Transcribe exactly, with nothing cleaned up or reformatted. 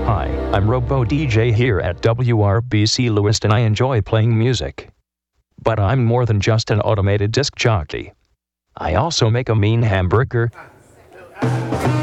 Hi, I'm Robo D J here at W R B C Lewiston. I enjoy playing music. But I'm more than just an automated disc jockey. I also make a mean hamburger.